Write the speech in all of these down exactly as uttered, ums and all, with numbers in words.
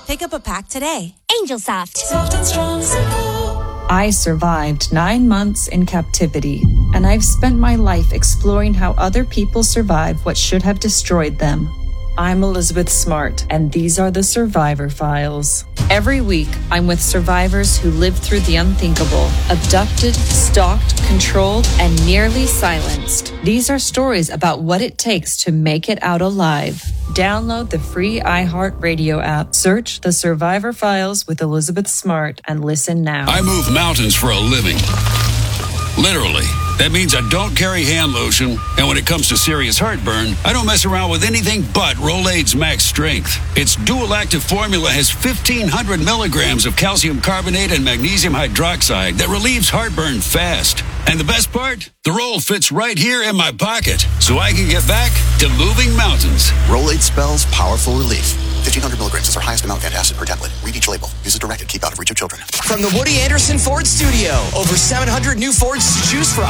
Pick up a pack today. Angel Soft. Soft and strong, simple. I survived nine months in captivity, and I've spent my life exploring how other people survive what should have destroyed them. I'm Elizabeth Smart, and these are the Survivor Files. Every week, I'm with survivors who lived through the unthinkable, abducted, stalked, controlled, and nearly silenced. These are stories about what it takes to make it out alive. Download the free iHeartRadio app, search The Survivor Files with Elizabeth Smart, and listen now. I move mountains for a living. Literally. That means I don't carry hand lotion, and when it comes to serious heartburn, I don't mess around with anything but Rolaids Max Strength. Its dual-active formula has fifteen hundred milligrams of calcium carbonate and magnesium hydroxide that relieves heartburn fast. And the best part? The roll fits right here in my pocket, so I can get back to moving mountains. Rolaids spells powerful relief. fifteen hundred milligrams is our highest amount of antacid per tablet. Read each label. Use as directed. Keep out of reach of children. From the Woody Anderson Ford Studio, over seven hundred new Fords to choose from.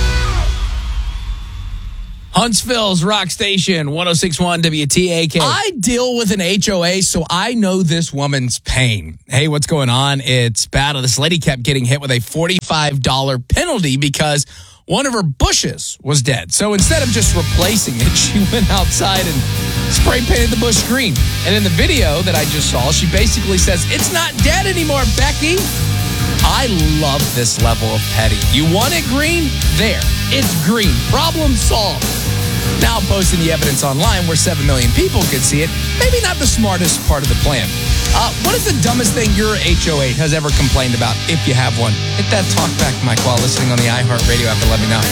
Huntsville's Rock Station, one oh six point one W T A K. I deal with an H O A, so I know this woman's pain. Hey, what's going on? It's bad. This lady kept getting hit with a forty-five dollars penalty because one of her bushes was dead. So instead of just replacing it, she went outside and spray painted the bush green. And in the video that I just saw, she basically says, "It's not dead anymore, Becky." I love this level of petty. You want it green? There. It's green. Problem solved. Now posting the evidence online where seven million people could see it. Maybe not the smartest part of the plan. Uh, what is the dumbest thing your H O A has ever complained about, if you have one? Hit that talkback mic while listening on the iHeartRadio app and let me know.